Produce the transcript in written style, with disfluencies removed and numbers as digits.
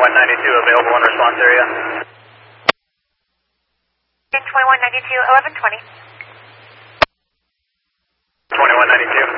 2192 available in response area. 2192, 1120. 2192.